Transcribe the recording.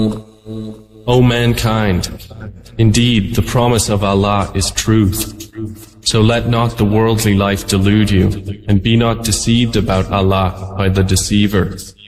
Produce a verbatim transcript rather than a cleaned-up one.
O mankind, indeed the promise of Allah is truth. So let not the worldly life delude you, and be not deceived about Allah by the deceiver.